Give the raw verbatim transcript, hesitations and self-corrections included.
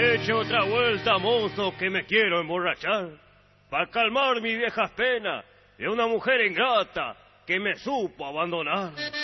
Eche otra vuelta, mozo, que me quiero emborrachar, para calmar mi viejas penas de una mujer ingrata que me supo abandonar.